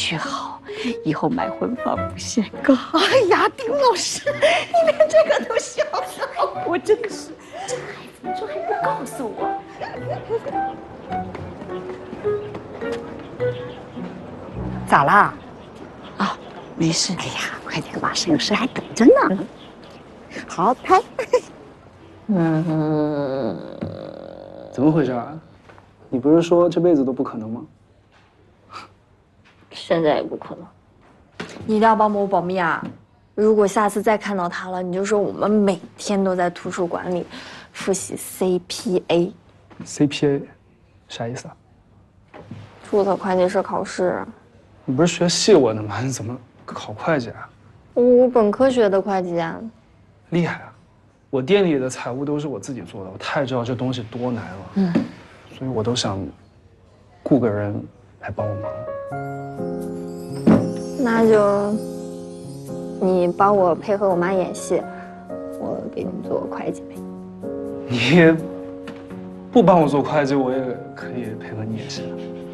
娶好，以后买婚房不限购。 哎呀，丁老师，你连这个都笑了，我真是，这孩子你说还不告诉我？咋啦？ 啊，没事。 哎呀，快点吧，摄影师还等着呢。好，拍。 怎么回事啊？你不是说这辈子都不可能吗？ 现在也不可能。你一定要帮我保密啊！如果下次再看到他了，你就说我们每天都在图书馆里复习 CPA。 CPA， 啥意思啊？ 注册会计师考试。 你不是学戏文的吗？你怎么考会计啊？ 我本科学的会计啊。 厉害啊！我店里的财务都是我自己做的，我太知道这东西多难了。所以我都想雇个人来帮我忙。 那就你帮我配合我妈演戏，我给你做会计呗。 你不帮我做会计，我也可以配合你演戏。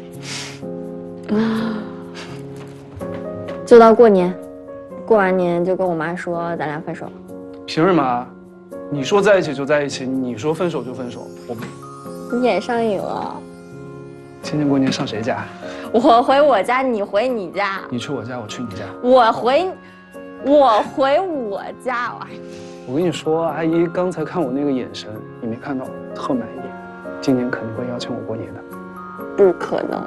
就到过年，过完年就跟我妈说咱俩分手。 凭什么啊？你说在一起就在一起，你说分手就分手，我不。 你演上瘾了。 今年过年上谁家？ 我回我家，你回你家。 你去我家，我去你家。 我回我家。 我跟你说，阿姨刚才看我那个眼神，你没看到，特满意。今年肯定会邀请我过年的。 不可能。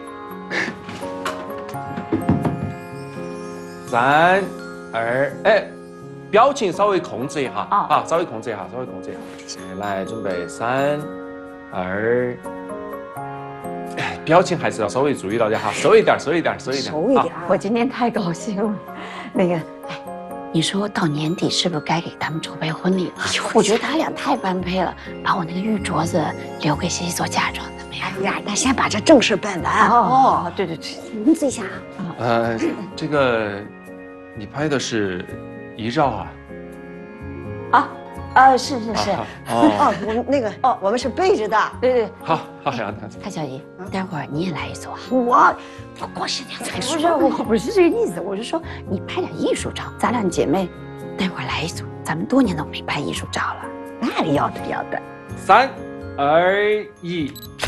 3、2，哎，表情稍微控制一下啊，稍微控制一下，稍微控制一下。来，准备3、2，哎，表情还是要稍微注意到点哈，收一点，收一点，收一点。 熟一点。 我今天太高兴了。那个，哎，你说到年底是不是该给他们筹备婚礼了？我觉得他俩太般配了，把我那个玉镯子留给西西做嫁妆，怎么样？ 哎呀，那先把这正事办完。 哦，对对对， 名字一下啊。 这个你拍的是遗照啊？ 是是是， 哦，我们那个我们是背着的。 对对。 好，好，杨太。 蔡小姨，待会儿你也来一组啊？ 我过10天才不是， 说。 我不是这个意思，我是说你拍点艺术照，咱俩姐妹，待会儿来一组，咱们多年都没拍艺术照了。 那要的要的。 3、2、1。